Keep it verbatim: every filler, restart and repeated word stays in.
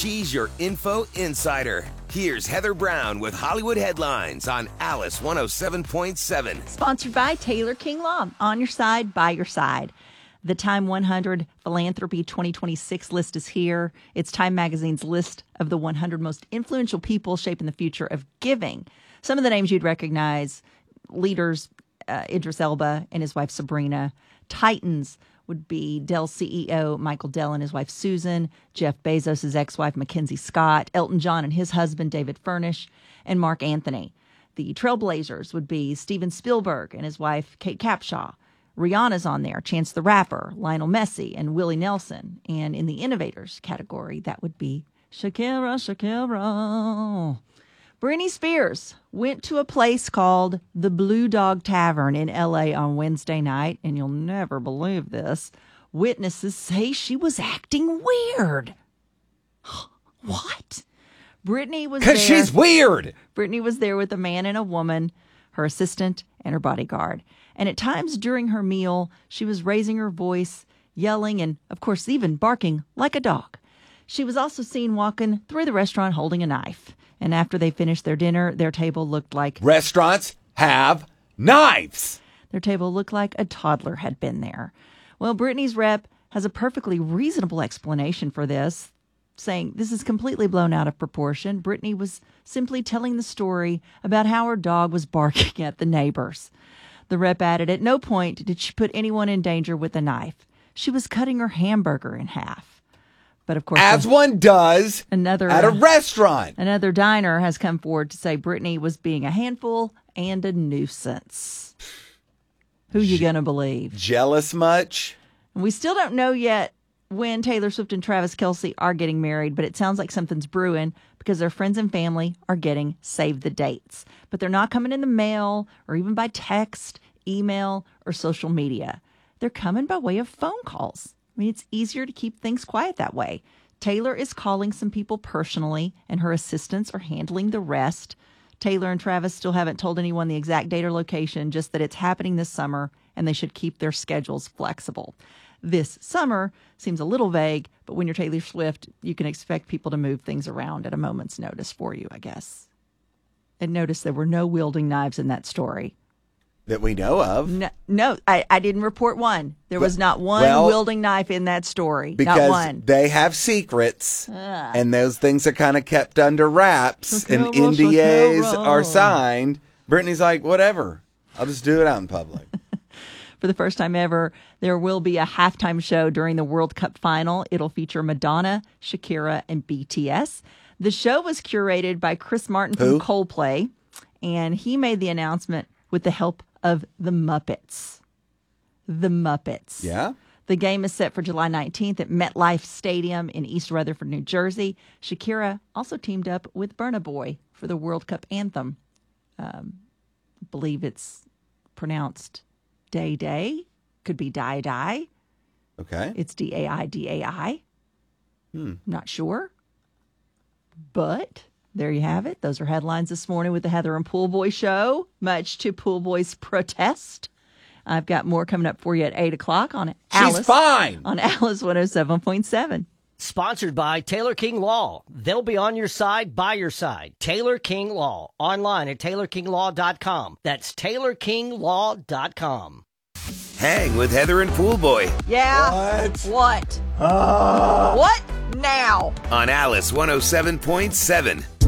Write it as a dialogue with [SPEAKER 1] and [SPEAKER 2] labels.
[SPEAKER 1] She's your info insider. Here's Heather Brown with Hollywood Headlines on Alice one oh seven point seven.
[SPEAKER 2] Sponsored by Taylor King Law. On your side, by your side. The Time one hundred Philanthropy twenty twenty-six list is here. It's Time Magazine's list of the one hundred most influential people shaping the future of giving. Some of the names you'd recognize: leaders, uh, Idris Elba and his wife Sabrina. Titans would be Dell C E O Michael Dell and his wife Susan, Jeff Bezos' ex-wife Mackenzie Scott, Elton John and his husband David Furnish, and Mark Anthony. The Trailblazers would be Steven Spielberg and his wife Kate Capshaw. Rihanna's on there, Chance the Rapper, Lionel Messi, and Willie Nelson. And in the Innovators category, that would be Shakira, Shakira. Britney Spears went to a place called the Blue Dog Tavern in L A on Wednesday night, and you'll never believe this. Witnesses say she was acting weird. What? Britney was there.
[SPEAKER 3] Because she's weird.
[SPEAKER 2] Britney was there with a man and a woman, her assistant, and her bodyguard. And at times during her meal, she was raising her voice, yelling, and, of course, even barking like a dog. She was also seen walking through the restaurant holding a knife. And after they finished their dinner, their table looked like...
[SPEAKER 3] Restaurants have knives.
[SPEAKER 2] Their table looked like a toddler had been there. Well, Britney's rep has a perfectly reasonable explanation for this, saying this is completely blown out of proportion. Britney was simply telling the story about how her dog was barking at the neighbors. The rep added, at no point did she put anyone in danger with a knife. She was cutting her hamburger in half. But of course,
[SPEAKER 3] as
[SPEAKER 2] the,
[SPEAKER 3] one does
[SPEAKER 2] another,
[SPEAKER 3] at a restaurant.
[SPEAKER 2] Another diner has come forward to say Britney was being a handful and a nuisance. Who you going to believe?
[SPEAKER 3] Jealous much?
[SPEAKER 2] And we still don't know yet when Taylor Swift and Travis Kelce are getting married, but it sounds like something's brewing because their friends and family are getting save the dates. But they're not coming in the mail or even by text, email, or social media. They're coming by way of phone calls. I mean, it's easier to keep things quiet that way. Taylor is calling some people personally, and her assistants are handling the rest. Taylor and Travis still haven't told anyone the exact date or location, just that it's happening this summer, and they should keep their schedules flexible. This summer seems a little vague, but when you're Taylor Swift, you can expect people to move things around at a moment's notice for you, I guess. And notice there were no wielding knives in that story.
[SPEAKER 3] That we know of.
[SPEAKER 2] No, no I, I didn't report one. There was not one
[SPEAKER 3] well,
[SPEAKER 2] wielding knife in that story.
[SPEAKER 3] Because
[SPEAKER 2] not one.
[SPEAKER 3] They have secrets,
[SPEAKER 2] uh.
[SPEAKER 3] and those things are kind of kept under wraps, and N D As are signed. Britney's like, whatever. I'll just do it out in public.
[SPEAKER 2] For the first time ever, there will be a halftime show during the World Cup final. It'll feature Madonna, Shakira, and B T S. The show was curated by Chris Martin from
[SPEAKER 3] Who?
[SPEAKER 2] Coldplay, and he made the announcement with the help of the Muppets. The Muppets.
[SPEAKER 3] Yeah?
[SPEAKER 2] The game is set for July nineteenth at MetLife Stadium in East Rutherford, New Jersey. Shakira also teamed up with Burna Boy for the World Cup anthem. Um, I believe it's pronounced Day Day. Could be Die Die.
[SPEAKER 3] Okay.
[SPEAKER 2] It's D A I D A I.
[SPEAKER 3] Hmm.
[SPEAKER 2] Not sure. But there you have it. Those are headlines this morning with the Heather and Pool Boy show, much to Pool Boy's protest. I've got more coming up for you at eight o'clock on Alice.
[SPEAKER 3] She's fine.
[SPEAKER 2] On Alice one oh seven point seven.
[SPEAKER 4] Sponsored by Taylor King Law. They'll be on your side, by your side. Taylor King Law. Online at taylor king law dot com. That's taylor king law dot com.
[SPEAKER 1] Hang with Heather and Pool Boy
[SPEAKER 2] Yeah.
[SPEAKER 3] What?
[SPEAKER 2] What?
[SPEAKER 3] Ah.
[SPEAKER 2] What now?
[SPEAKER 1] on Alice one oh seven point seven.